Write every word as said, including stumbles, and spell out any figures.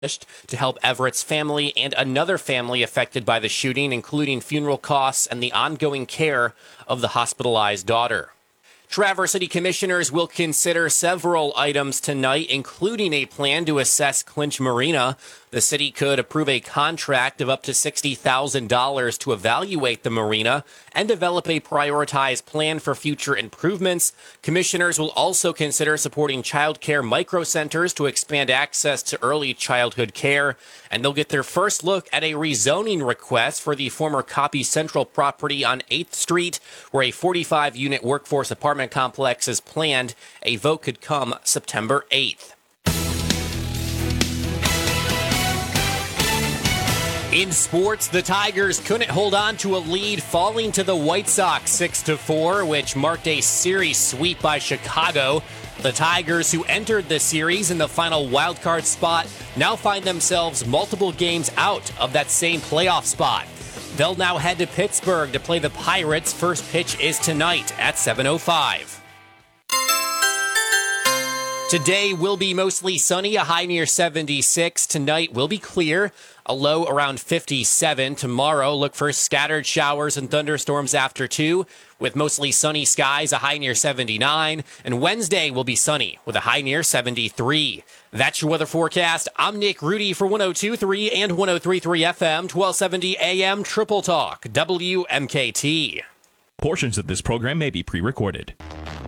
to help Everett's family and another family affected by the shooting, including funeral costs and the ongoing care of the hospitalized daughter. Traverse City Commissioners will consider several items tonight, including a plan to assess Clinch Marina. The city could approve a contract of up to sixty thousand dollars to evaluate the marina and develop a prioritized plan for future improvements. Commissioners will also consider supporting child care microcenters to expand access to early childhood care, and they'll get their first look at a rezoning request for the former Copy Central property on eighth Street, where a forty-five unit workforce apartment complex is planned. A vote could come September eighth. In sports, the Tigers couldn't hold on to a lead, falling to the White Sox six to four, which marked a series sweep by Chicago. The Tigers, who entered the series in the final wildcard spot, now find themselves multiple games out of that same playoff spot. They'll now head to Pittsburgh to play the Pirates. First pitch is tonight at seven oh five. Today will be mostly sunny, a high near seventy-six. Tonight will be clear, a low around fifty-seven. Tomorrow, look for scattered showers and thunderstorms after two, with mostly sunny skies, a high near seventy-nine. And Wednesday will be sunny, with a high near seventy-three. That's your weather forecast. I'm Nick Rudy for one oh two point three and one oh three point three F M, twelve seventy A M Triple Talk, W M K T. Portions of this program may be pre-recorded.